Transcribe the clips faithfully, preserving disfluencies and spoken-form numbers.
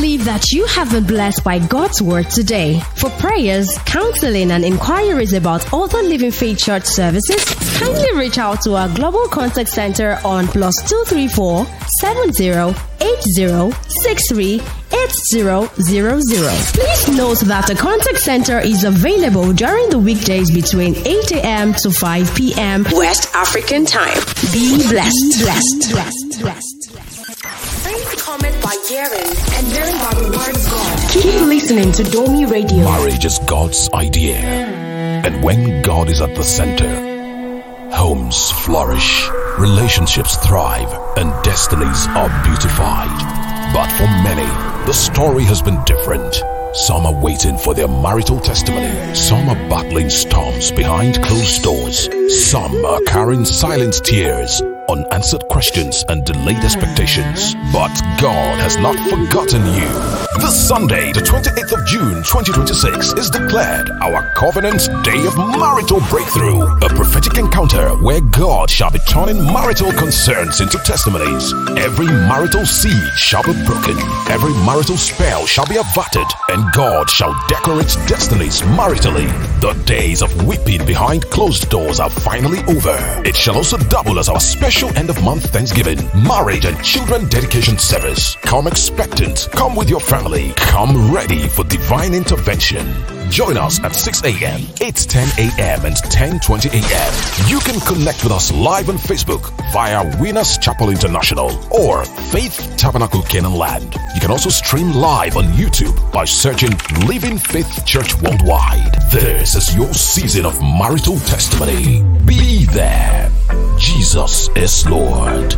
believe that you have been blessed by God's word today. For prayers, counseling, and inquiries about other Living Faith Church services, kindly reach out to our Global Contact Center on plus two three four seven zero eight zero six three eight zero zero zero. Please note that the contact center is available during the weekdays between eight a.m. to five p.m. West African time. Be blessed. Be blessed. Blessed. Blessed. Friends comment by hearing and hearing by the word of God. Keep listening to Domi Radio. Marriage is God's idea. And when God is at the center, homes flourish, relationships thrive, and destinies are beautified. But for many, the story has been different. Some are waiting for their marital testimony. Some are battling storms behind closed doors. Some are carrying silent tears, unanswered questions, and delayed expectations. But God has not forgotten you. This Sunday, the twenty-eighth of June, twenty twenty-six, is declared our Covenant Day of Marital Breakthrough, a prophetic encounter where God shall be turning marital concerns into testimonies. Every marital seed shall be broken. Every marital spell shall be averted, and God shall decorate destinies maritally. The days of weeping behind closed doors are finally over. It shall also double as our special end-of-month Thanksgiving, marriage, and children dedication service. Come expectant. Come with your family. Come ready for divine intervention. Join us at six a.m., eight ten a.m., and ten twenty a.m. You can connect with us live on Facebook via Winners Chapel International or Faith Tabernacle Canaan Land. You can also stream live on YouTube by searching Living Faith Church Worldwide. This is your season of marital testimony. Be there. Jesus is Lord.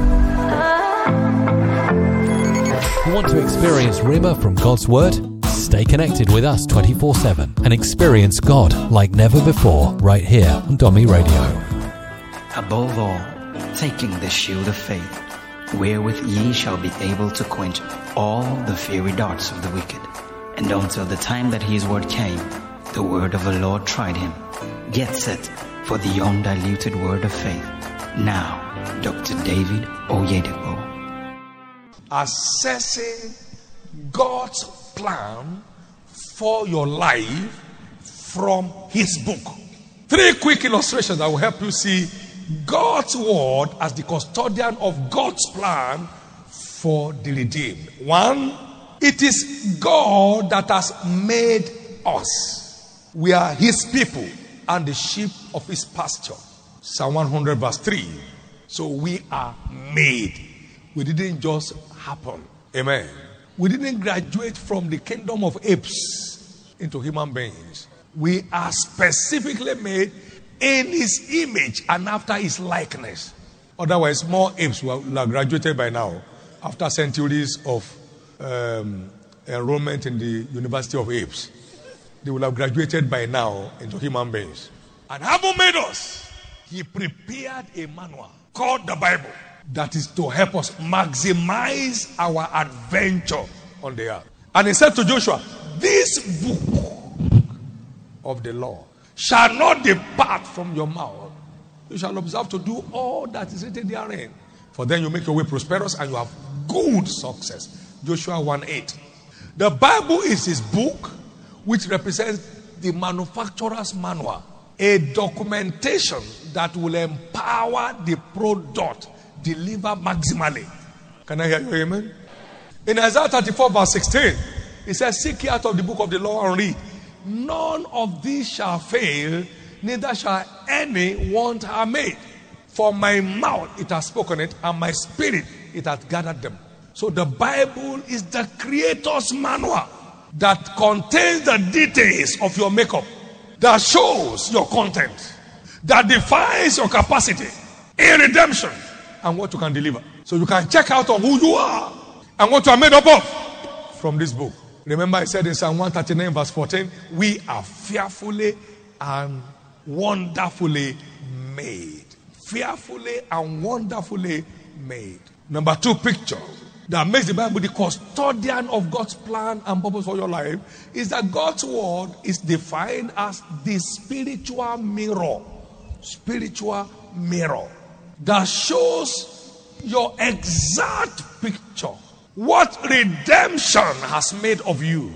You want to experience Rhema from God's Word? Stay connected with us twenty-four seven and experience God like never before right here on Domi Radio. Above all, taking the shield of faith, wherewith ye shall be able to quench all the fiery darts of the wicked. And until the time that his word came, the word of the Lord tried him. Get set for the undiluted word of faith. Now, Doctor David Oyedepo. Assessing God's plan for your life from his book. Three quick illustrations that will help you see God's word as the custodian of God's plan for the redeemed. One, it is God that has made us. We are his people and the sheep of his pasture. Psalm one hundred verse three. So we are made. We didn't just happen. Amen. We didn't graduate from the kingdom of apes into human beings. We are specifically made in his image and after his likeness. Otherwise, more apes will have graduated by now after centuries of um, enrollment in the University of Apes. They will have graduated by now into human beings. And having made us, he prepared a manual called the Bible that is to help us maximize our adventure on the earth. And he said to Joshua, this book of the law shall not depart from your mouth. You shall observe to do all that is written therein. For then you make your way prosperous and you have good success. Joshua one eight. The Bible is his book, which represents the manufacturer's manual. A documentation that will empower the product deliver maximally. Can I hear you? Amen. In Isaiah thirty-four verse sixteen, it says, seek ye out of the book of the law and read. None of these shall fail, neither shall any want her made. For my mouth it has spoken it, and my spirit it hath gathered them. So the Bible is the creator's manual that contains the details of your makeup, that shows your content, that defines your capacity in redemption and what you can deliver. So you can check out on who you are and what you are made up of from this book. Remember I said in Psalm one thirty-nine verse fourteen, we are fearfully and wonderfully made. Fearfully and wonderfully made. Number two picture that makes the Bible the custodian of God's plan and purpose for your life is that God's word is defined as the spiritual mirror. Spiritual mirror that shows your exact picture what redemption has made of you,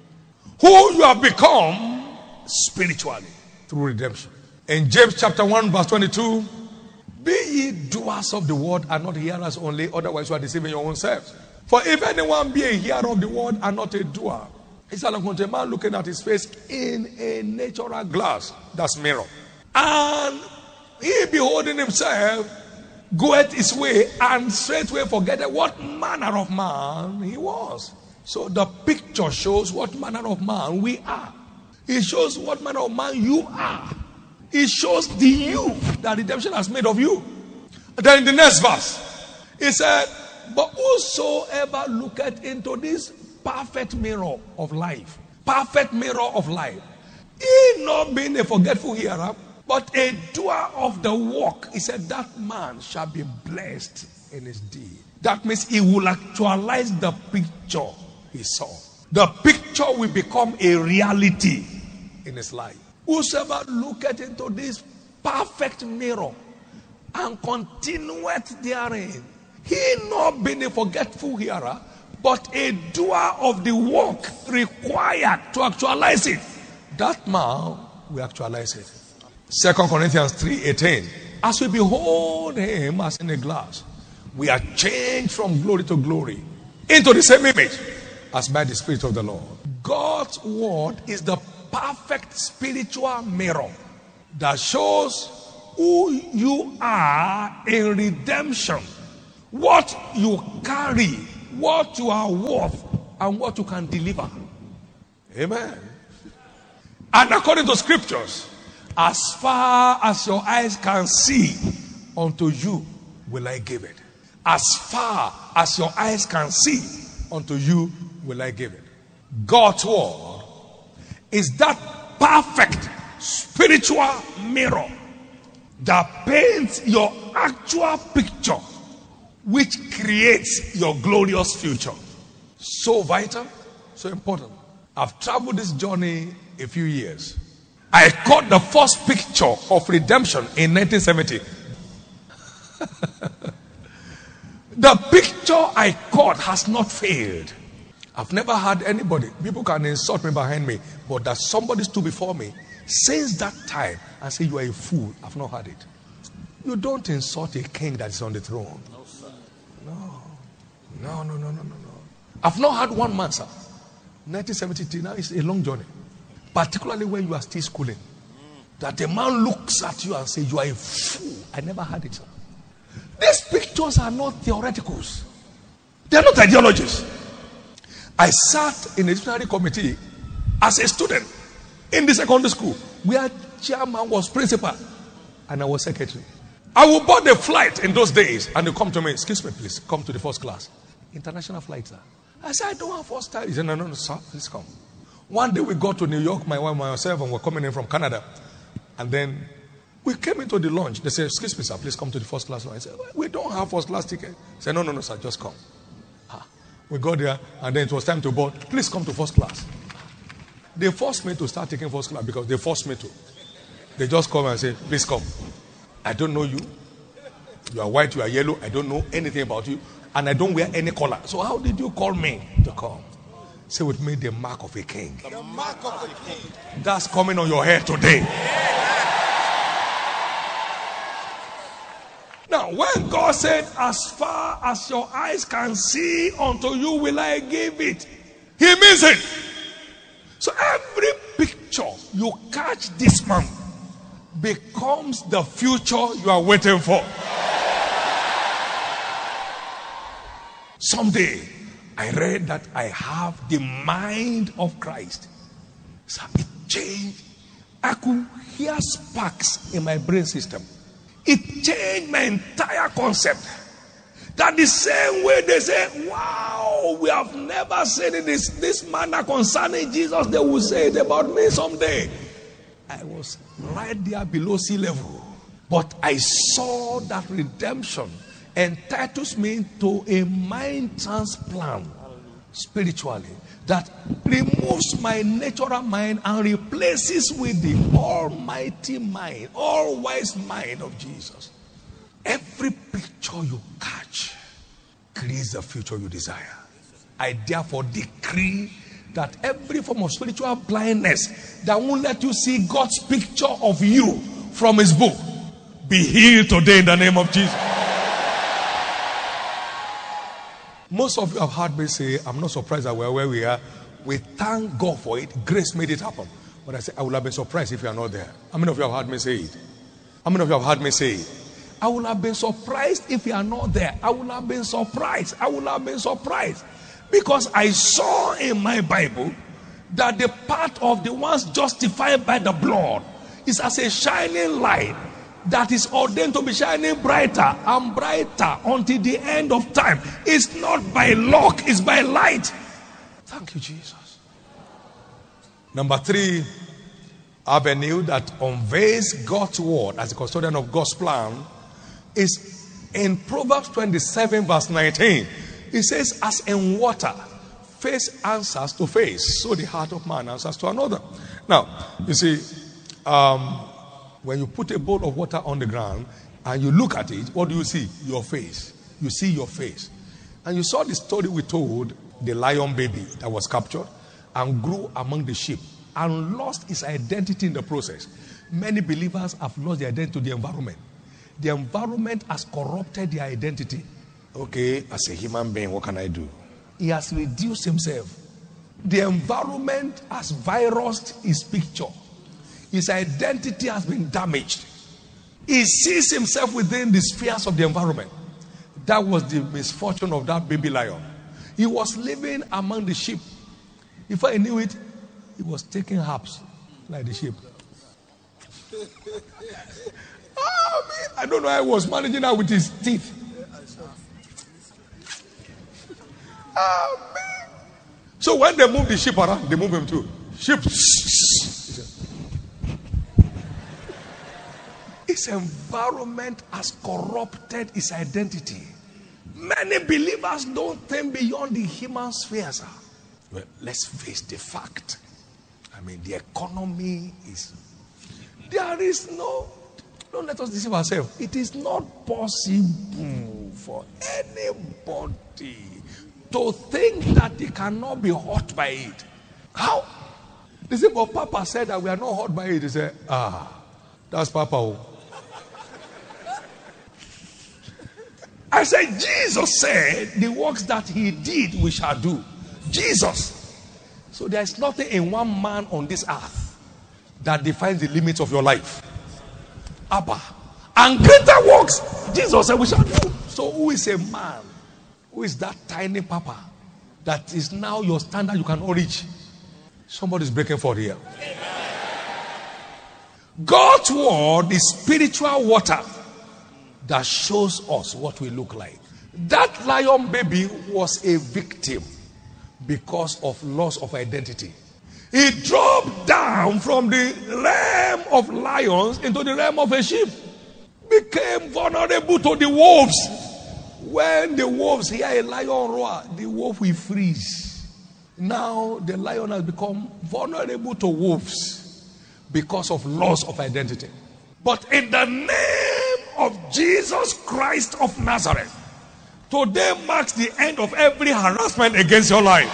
who you have become spiritually through redemption. In James chapter one verse twenty-two, be ye doers of the word and not hearers only, otherwise you are deceiving your own selves. For if anyone be a hearer of the word and not a doer, it's like a man looking at his face in a natural glass, that's mirror, and he beholding himself goeth his way and straightway forgetteth what manner of man he was. So the picture shows what manner of man we are. It shows what manner of man you are. It shows the you that redemption has made of you. Then in the next verse, it said, but whosoever looketh into this perfect mirror of life, perfect mirror of life, he not being a forgetful hearer, but a doer of the work, he said, that man shall be blessed in his deed. That means he will actualize the picture he saw. The picture will become a reality in his life. Whosoever looketh into this perfect mirror and continueth therein, he not being a forgetful hearer, but a doer of the work required to actualize it, that man will actualize it. Second Corinthians three eighteen. As we behold him as in a glass, we are changed from glory to glory into the same image as by the Spirit of the Lord. God's word is the perfect spiritual mirror that shows who you are in redemption, what you carry, what you are worth, and what you can deliver. Amen. And according to scriptures, as far as your eyes can see, unto you will I give it. As far as your eyes can see, unto you will I give it. God's word is that perfect spiritual mirror that paints your actual picture, which creates your glorious future. So vital, so important. I've traveled this journey a few years. I caught the first picture of redemption in nineteen seventy. The picture I caught has not failed. I've never had anybody, people can insult me behind me, but that somebody stood before me since that time and say, you are a fool. I've not had it. You don't insult a king that is on the throne. No, sir. No. No, no, no, no, no, no. I've not had one man, sir. nineteen seventy-three, now it's a long journey. Particularly when you are still schooling. That the man looks at you and says, you are a fool. I never had it, sir. These pictures are not theoreticals. They are not ideologies. I sat in a disciplinary committee as a student in the secondary school where chairman was principal and I was secretary. I would board the flight in those days and they come to me, excuse me please, come to the first class. International flight, sir. I said, I don't have first time. He said, no, no, no, sir, please come. One day we got to New York, my wife and myself, and we're coming in from Canada. And then we came into the lounge. They said, excuse me, sir, please come to the first class. I said, we don't have first class ticket. He said, no, no, no, sir, just come. We got there, and then it was time to board. Please come to first class. They forced me to start taking first class because they forced me to. They just come and say, please come. I don't know you. You are white, you are yellow. I don't know anything about you. And I don't wear any color. So how did you call me to come? Say with me, the mark of a king. The mark of a king. That's coming on your head today. Now, when God said, as far as your eyes can see, unto you will I give it, He means it. So every picture you catch this month becomes the future you are waiting for. Someday, I read that I have the mind of Christ. So it changed. I could hear sparks in my brain system. It changed my entire concept. That the same way they say, wow, we have never said it this, this manner concerning Jesus, they will say it about me someday. I was right there below sea level. But I saw that redemption entitles me to a mind transplant spiritually that removes my natural mind and replaces with the almighty mind, all-wise mind of Jesus. Every picture you catch creates the future you desire. I therefore decree that every form of spiritual blindness that won't let you see God's picture of you from his book be healed today in the name of Jesus. Most of you have heard me say, I'm not surprised that we're where we are. We thank God for it. Grace made it happen. But I say, I would have been surprised if you are not there. How many of you have heard me say it? How many of you have heard me say it? I would have been surprised if you are not there. I would have been surprised. I would have been surprised. Because I saw in my Bible that the path of the ones justified by the blood is as a shining light that is ordained to be shining brighter and brighter until the end of time. It's not by luck, it's by light. Thank you, Jesus. Number three avenue that unveils God's word as a custodian of God's plan is in Proverbs twenty-seven verse nineteen. It says, as in water, face answers to face, so the heart of man answers to another. Now, you see, um, when you put a bowl of water on the ground and you look at it, what do you see? Your face. You see your face. And you saw the story we told, the lion baby that was captured and grew among the sheep and lost his identity in the process. Many believers have lost their identity to the environment. The environment has corrupted their identity. Okay, as a human being, what can I do? He has reduced himself. The environment has virused his picture. His identity has been damaged. He sees himself within the spheres of the environment. That was the misfortune of that baby lion. He was living among the sheep. Before he knew it, he was taking herbs like the sheep. Oh, man, I don't know how he was managing that with his teeth. Oh, man. So when they move the sheep around, they move him too. Sheep. His environment has corrupted his identity. Many believers don't think beyond the human spheres. Well, let's face the fact. I mean, the economy is... There is no... Don't let us deceive ourselves. It is not possible for anybody to think that they cannot be hurt by it. How? They say, but Papa said that we are not hurt by it. They say, ah, that's Papa. I said, Jesus said, the works that he did, we shall do. Jesus. So there is nothing in one man on this earth that defines the limits of your life. Abba. And greater works, Jesus said, we shall do. So who is a man? Who is that tiny Papa that is now your standard you cannot reach? Somebody's breaking forth here. God's word is spiritual water that shows us what we look like. That lion baby was a victim because of loss of identity. He dropped down from the realm of lions into the realm of a sheep. Became vulnerable to the wolves. When the wolves hear a lion roar, the wolf will freeze. Now the lion has become vulnerable to wolves because of loss of identity. But in the name of Jesus Christ of Nazareth, today marks the end of every harassment against your life.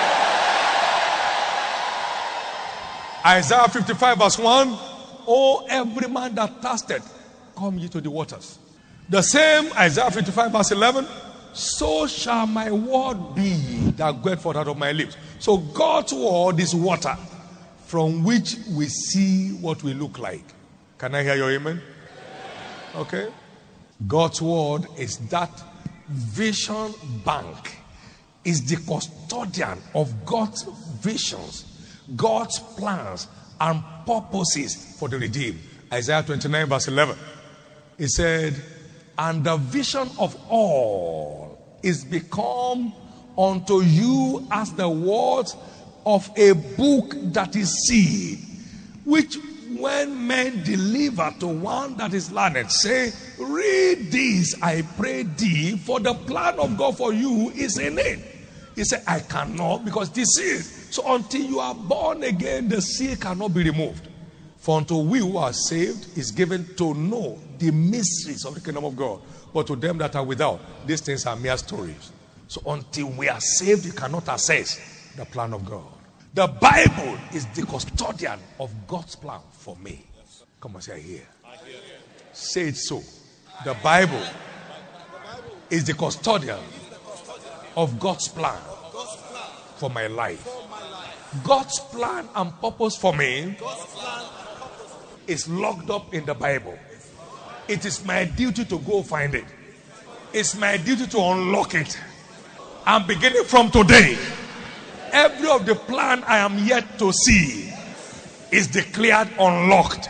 Isaiah fifty-five verse one, oh, every man that thirsted, come ye to the waters. The same Isaiah fifty-five verse eleven, so shall my word be that goeth forth out of my lips. So God's word is water from which we see what we look like. Can I hear your amen? Okay. God's word is that vision bank, is the custodian of God's visions, God's plans and purposes for the redeemed. Isaiah twenty-nine verse eleven. He said, and the vision of all is become unto you as the words of a book that is sealed, which when men deliver to one that is learned, say, read this, I pray thee, for the plan of God for you is in it. He said, I cannot, because this is. So until you are born again, the seal cannot be removed. For unto we who are saved is given to know the mysteries of the kingdom of God. But to them that are without, these things are mere stories. So until we are saved, you cannot access the plan of God. The Bible is the custodian of God's plan for me. Come on, say I hear. Say it so. The Bible is the custodian of God's plan for my life. God's plan and purpose for me is locked up in the Bible. It is my duty to go find it. It's my duty to unlock it. And beginning from today, every of the plan I am yet to see is declared unlocked.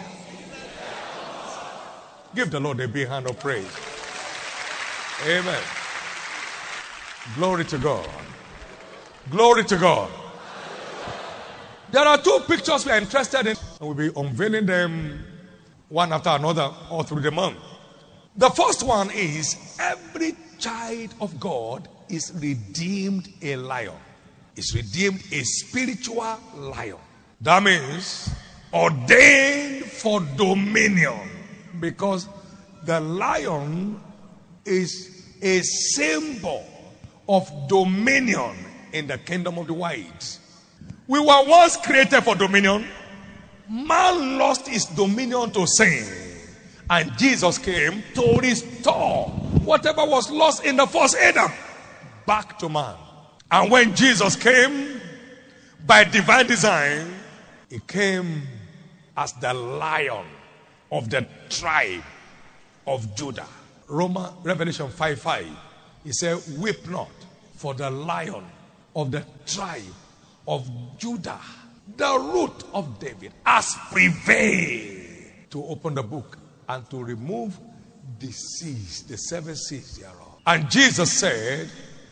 Give the Lord a big hand of praise. Amen. Glory to God. Glory to God. There are two pictures we are interested in, and we'll be unveiling them one after another all through the month. The first one is every child of God is redeemed a lion. Is redeemed a spiritual lion. That means ordained for dominion, because the lion is a symbol of dominion in the kingdom of the whites. We were once created for dominion. Man lost his dominion to sin, and Jesus came to restore whatever was lost in the first Adam back to man. And when Jesus came by divine design, he came as the lion of the tribe of Judah. Roman Revelation five five. He said, weep not, for the lion of the tribe of Judah, the root of David, has prevailed to open the book and to remove the seals, the seven seals thereof. And Jesus said,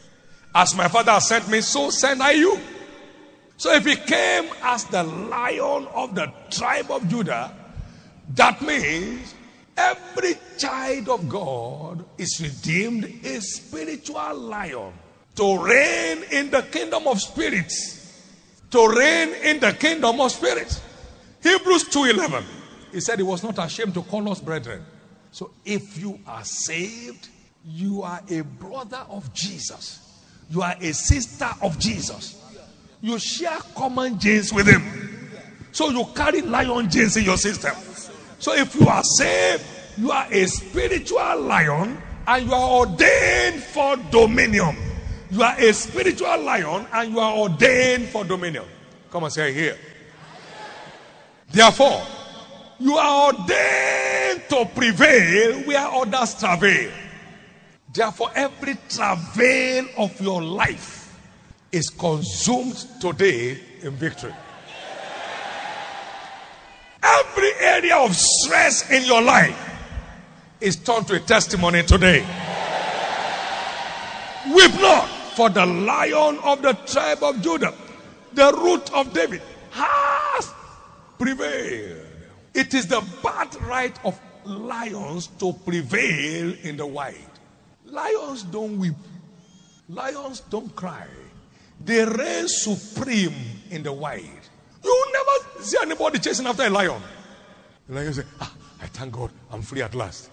as my Father has sent me, so send I you. So if he came as the lion of the tribe of Judah, that means every child of God is redeemed a spiritual lion to reign in the kingdom of spirits. To reign in the kingdom of spirits. Hebrews two eleven. He said he was not ashamed to call us brethren. So if you are saved, you are a brother of Jesus. You are a sister of Jesus. You share common genes with him. So you carry lion genes in your system. So if you are saved, you are a spiritual lion and you are ordained for dominion. You are a spiritual lion and you are ordained for dominion. Come on, say here. Therefore, you are ordained to prevail where others travail. Therefore, every travail of your life is consumed today in victory. Every area of stress in your life is turned to a testimony today. Weep not, for the lion of the tribe of Judah, the root of David, has prevailed. It is the birthright of lions to prevail in the wild. Lions don't weep. Lions don't cry. They reign supreme in the wild. You will never see anybody chasing after a lion. The lion say, ah, I thank God, I'm free at last.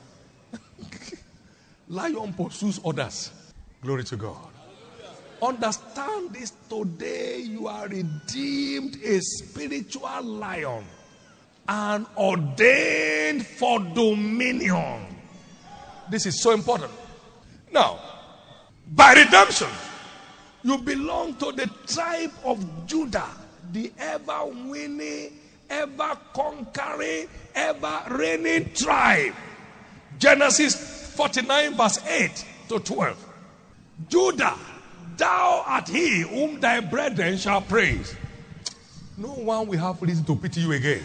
Lion pursues others. Glory to God. Understand this today. You are redeemed a spiritual lion and ordained for dominion. This is so important. Now, by redemption, you belong to the tribe of Judah, the ever winning, ever conquering, ever reigning tribe. Genesis forty-nine, verse eight to twelve. Judah, thou art he whom thy brethren shall praise. No one will have reason to pity you again.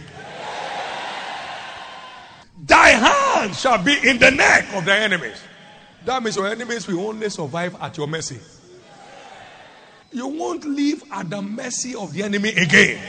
Thy hand shall be in the neck of thy enemies. That means your enemies will only survive at your mercy. You won't live at the mercy of the enemy again.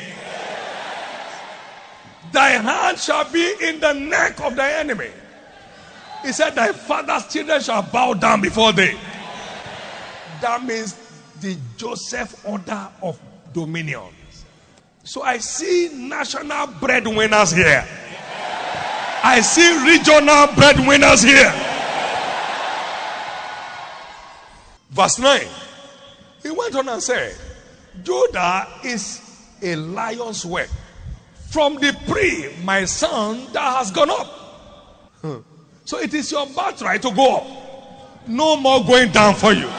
Thy hand shall be in the neck of thy enemy. He said, thy father's children shall bow down before thee. That means the Joseph order of dominion. So I see national breadwinners here. I see regional breadwinners here. Verse nine. He went on and said, Judah is a lion's whelp. From the prey, my son, that has gone up. Hmm. So it is your birthright to go up. No more going down for you.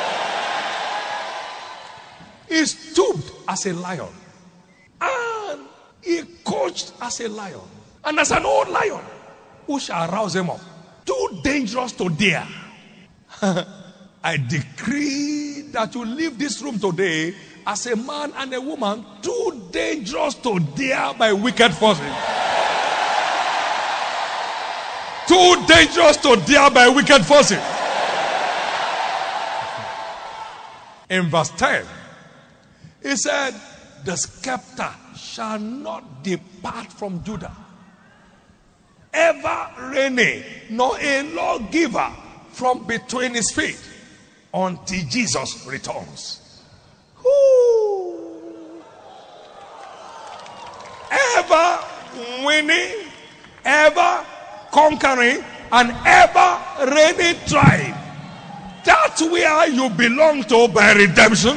He stooped as a lion. And he coached as a lion. And as an old lion, who shall rouse him up? Too dangerous to dare. I decree that you leave this room today as a man and a woman too dangerous to dare by wicked forces. Too dangerous to dare by wicked forces. In verse ten, he said, the scepter shall not depart from Judah, ever reigning, nor a lawgiver from between his feet, until Jesus returns. Woo. Ever winning, ever conquering, and ever reigning tribe. That's where you belong to by redemption.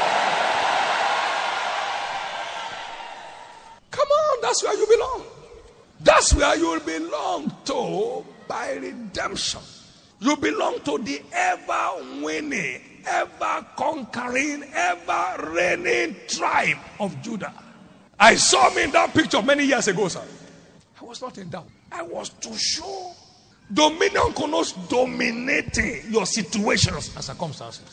Come on, that's where you belong. That's where you belong to by redemption. You belong to the ever winning, ever conquering, ever reigning tribe of Judah. I saw me in that picture many years ago, sir. I was not in doubt. I was too sure. Dominion connotes dominating your situations and circumstances.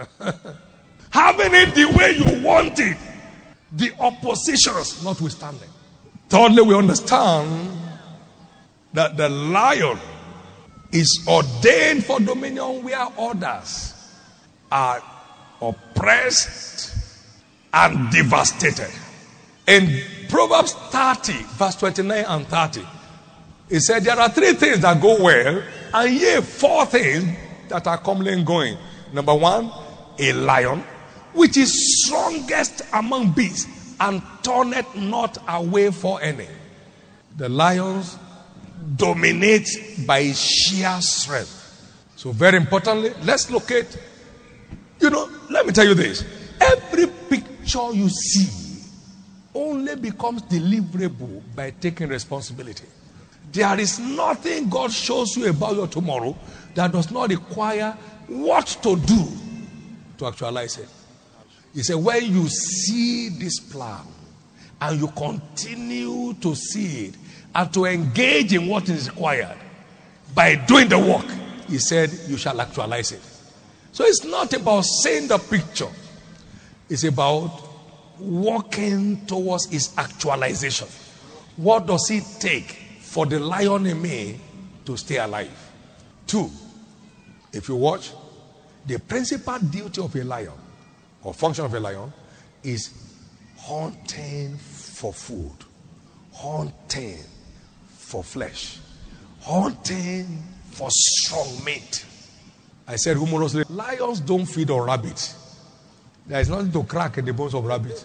Having it the way you want it, the oppositions notwithstanding. Thirdly, we understand that the lion is ordained for dominion where others are oppressed and devastated. In Proverbs thirty, verse twenty-nine and thirty, it said there are three things that go well, and yea, four things that are commonly and going. Number one, a lion, which is strongest among beasts, and turneth not away for any. The lions dominate by sheer strength. So very importantly, let's locate, you know, let me tell you this. Every picture you see only becomes deliverable by taking responsibility. There is nothing God shows you about your tomorrow that does not require what to do to actualize it. He said, when you see this plan and you continue to see it and to engage in what is required by doing the work, he said, you shall actualize it. So it's not about seeing the picture. It's about working towards its actualization. What does it take for the lion in me to stay alive? Two, if you watch, the principal duty of a lion or function of a lion is hunting for food, hunting for flesh, hunting for strong meat. I said humorously, lions don't feed on rabbits. There is nothing to crack in the bones of rabbits.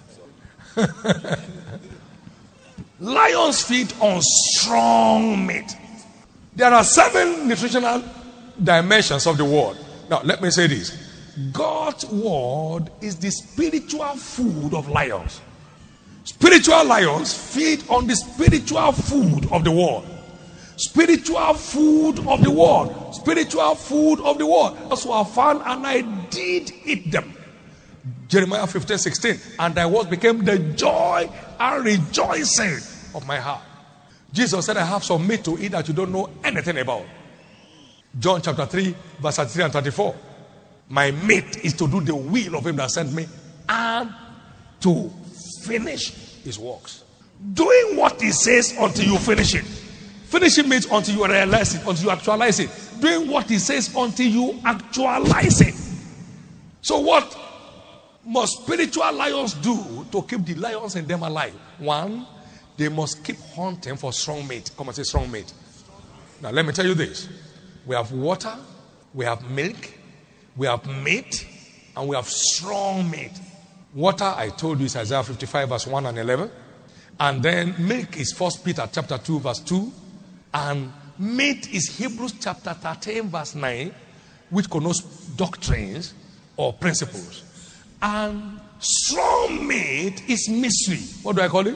Lions feed on strong meat. There are seven nutritional dimensions of the word. Now, let me say this. God's word is the spiritual food of lions. Spiritual lions feed on the spiritual food of the word. Spiritual food of the word. Spiritual food of the word. That's what I found, and I did eat them. Jeremiah fifteen sixteen. And thy words became the joy and rejoicing of my heart. Jesus said, I have some meat to eat that you don't know anything about. John chapter three, verse thirty-three and thirty-four. My meat is to do the will of him that sent me and to finish his works. Doing what he says until you finish it. Finishing means until you realize it, until you actualize it. Doing what he says until you actualize it. So what must spiritual lions do to keep the lions in them alive? One, they must keep hunting for strong meat. Come and say strong meat. Now let me tell you this. We have water, we have milk, we have meat, and we have strong meat. Water, I told you, is Isaiah fifty-five verse one and eleven. And then milk is First Peter chapter two verse two. And meat is Hebrews chapter thirteen verse nine, which connotes doctrines or principles. And strong meat is mystery. What do I call it?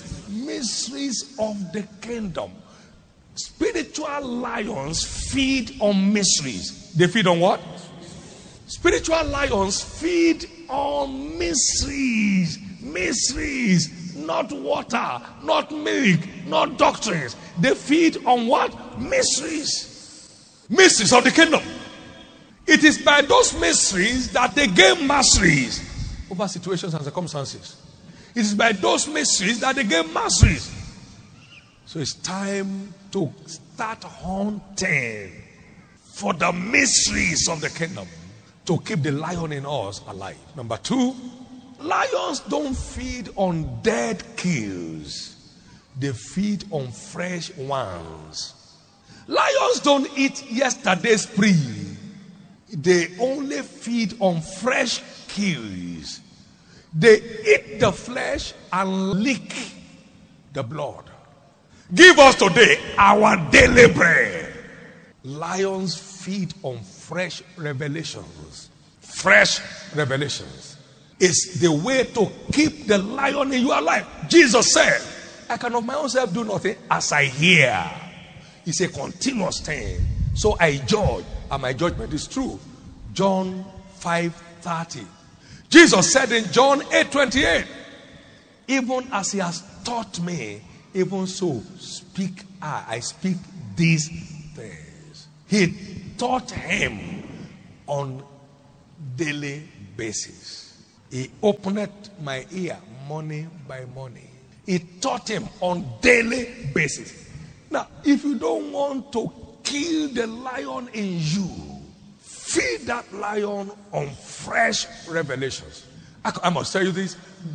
Mysteries of the kingdom. Spiritual lions feed on mysteries. They feed on what? Spiritual lions feed on mysteries. Mysteries. Not water, not milk, not doctrines. They feed on what? Mysteries. Mysteries of the kingdom. It is by those mysteries that they gain masteries over situations and circumstances. It is by those mysteries that they gain masteries. So it's time to start hunting for the mysteries of the kingdom to keep the lion in us alive. Number two, lions don't feed on dead kills. They feed on fresh ones. Lions don't eat yesterday's prey. They only feed on fresh kills. They eat the flesh and lick the blood. Give us today our daily bread. Lions feed on fresh revelations. Fresh revelations is the way to keep the lion in your life. Jesus said, I can of my own self do nothing as I hear. It's a continuous thing. So I judge, and my judgment is true. John five thirty. Jesus said in John eight twenty-eight, even as he has taught me, even so speak I. I speak these things. He taught him on daily basis. He opened my ear morning by morning. He taught him on daily basis. Now, if you don't want to kill the lion in you, feed that lion on fresh revelations. I, I must tell you this.